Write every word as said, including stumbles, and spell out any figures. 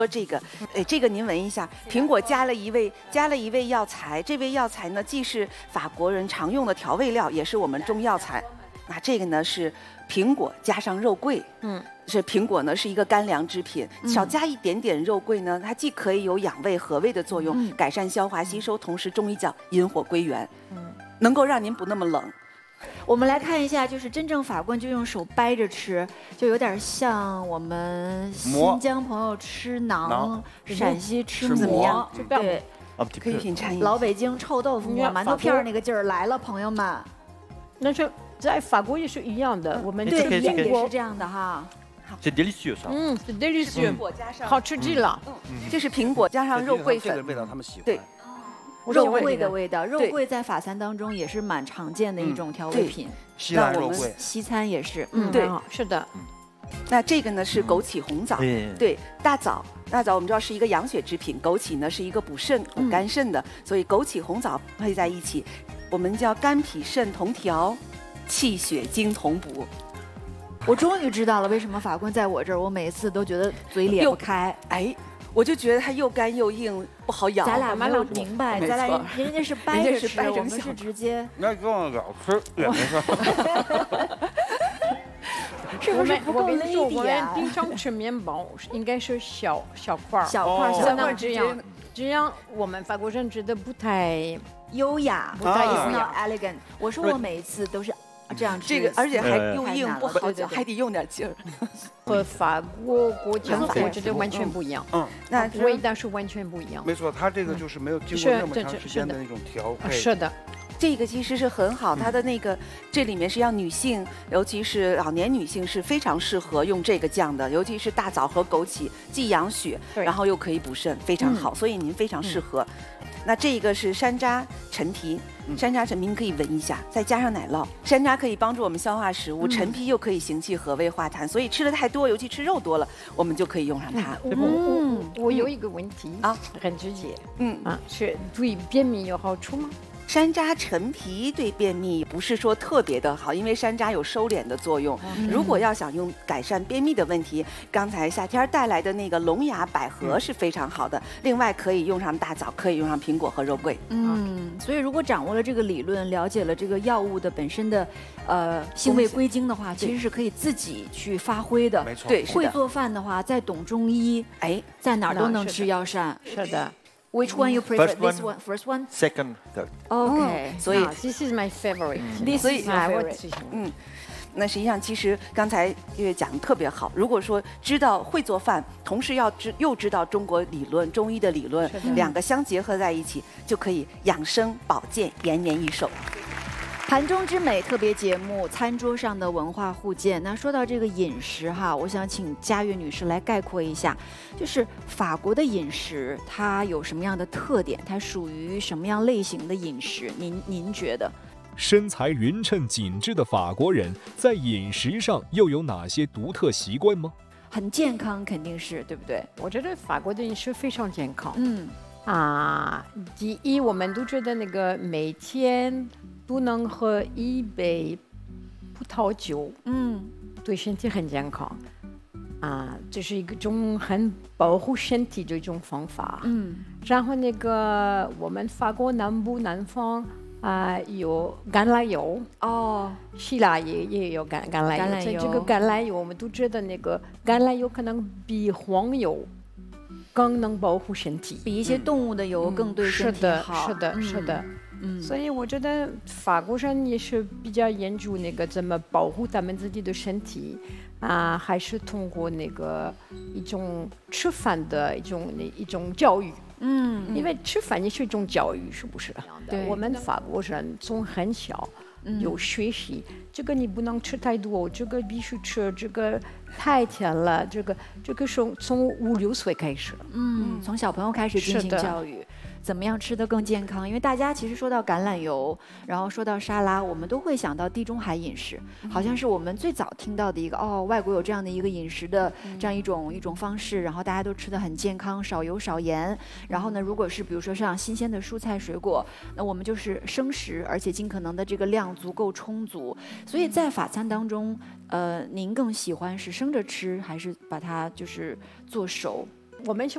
说这个，哎，这个您闻一下，苹果加了一味加了一味药材，这味药材呢，既是法国人常用的调味料，也是我们中药材。那这个呢是苹果加上肉桂，嗯，是苹果呢是一个干凉之品，少加一点点肉桂呢，它既可以有养胃和胃的作用，嗯、改善消化吸收，同时中医讲引火归元，嗯，能够让您不那么冷。 我们来看一下，就是真正法棍就用手掰着吃，就有点像我们新疆朋友吃馕，陕西吃馍，对， 可以品尝一下。 老北京臭豆腐馍、馒头片那个劲儿来了，朋友们。 那是在法国也是一样的，我们对也是这样的哈。 C'est délicieux ça。 嗯，c'est délicieux，好吃极了。 嗯，这是苹果加上肉桂粉， 这个味道他们喜欢。 对。 肉桂的味道，肉桂在法餐当中也是蛮常见的一种调味品。 西兰肉桂， 西餐也是。 嗯，对， 是的。 那这个呢是枸杞红枣，对，大枣，大枣我们知道是一个养血之品，枸杞呢是一个补肾、补肝肾的，所以枸杞红枣配在一起，我们叫肝脾肾同调，气血精同补。 我终于知道了为什么法棍在我这儿，我每次都觉得嘴咧不开。 哎。我就觉得它又干又硬，不好咬。 咱俩没有明白，咱俩人家是掰着吃，我们是直接。 那跟我老吃也没事。 是不是不够勒我们平常吃面包应该是小小块小块小块这样，这样我们法国人觉得不太优雅，不太 is not elegant。我说我每一次都是。这样这个，而且还又硬不好嚼，还得用点劲儿。 和法国国家我觉得完全不一样，嗯，那味道是完全不一样。 没错，它这个就是没有经过那么长时间的那种调配。 是的， 这个其实是很好，它的那个这里面是让女性，尤其是老年女性是非常适合用这个酱的，尤其是大枣和枸杞，既养血，然后又可以补肾，非常好，所以您非常适合。那这个是山楂陈皮，山楂陈皮您可以闻一下，再加上奶酪。山楂可以帮助我们消化食物，陈皮又可以行气和胃化痰，所以吃的太多，尤其吃肉多了，我们就可以用上它。 嗯，我有一个问题啊，很直接，嗯啊，是对便秘有好处吗？ 山楂陈皮对便秘不是说特别的好，因为山楂有收敛的作用。嗯、如果要想用改善便秘的问题，刚才夏天带来的那个龙牙百合是非常好的。嗯、另外可以用上大枣，可以用上苹果和肉桂。 嗯，所以如果掌握了这个理论，了解了这个药物的本身的呃性味归经的话，其实是可以自己去发挥的。 没错， 对，会做饭的话，再懂中医，哎，在哪儿都能吃药膳。 是的。 Which one you prefer? This one, first one, second, third. OK. 所以 this is my favorite. This is my favorite. 嗯，那实际上其实刚才因为讲的特别好。如果说知道会做饭，同时要知又知道中国理论、中医的理论，两个相结合在一起，就可以养生保健，延年益寿。 盘中之美特别节目，餐桌上的文化互鉴。那说到这个饮食哈，我想请佳悦女士来概括一下，就是法国的饮食它有什么样的特点？它属于什么样类型的饮食？您您觉得？ 身材匀称紧致的法国人在饮食上又有哪些独特习惯吗？ 很健康，肯定是对不对？ 我觉得法国的饮食非常健康。嗯啊，第一，我们都觉得那个每天都能喝一杯葡萄酒，嗯，对身体很健康，啊，这是一种很保护身体的一种方法，嗯。然后那个我们法国南部南方啊、呃、有橄榄油哦，希腊也也有橄橄榄油，橄榄油这个橄榄油我们都觉得那个橄榄油可能比黄油更能保护身体， 比一些动物的油更对身体好。 是的，是的，是的。嗯，所以我觉得法国人也是比较研究那个怎么保护他们自己的身体啊，还是通过那个一种吃饭的一种一种教育。嗯，因为吃饭也是一种教育，是不是？对，我们法国人从很小有学习，嗯、这个你不能吃太多，这个必须吃，这个太甜了，这个这个从从五六岁开始， 嗯，从小朋友开始进行教育。怎么样吃得更健康？因为大家其实说到橄榄油，然后说到沙拉，我们都会想到地中海饮食，好像是我们最早听到的一个哦，外国有这样的一个饮食的这样一种一种方式，然后大家都吃得很健康，少油少盐。然后呢，如果是比如说像新鲜的蔬菜水果，那我们就是生食，而且尽可能的这个量足够充足。所以在法餐当中，呃，您更喜欢是生着吃，还是把它就是做熟？ 我们是